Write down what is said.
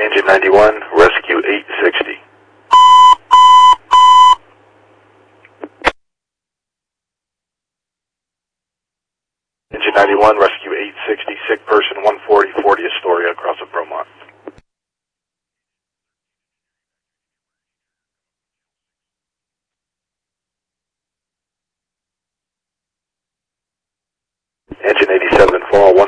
Engine 91, rescue 860. Engine 91, rescue 860, sick person 140, Astoria, across the Bromont. Engine 87, fall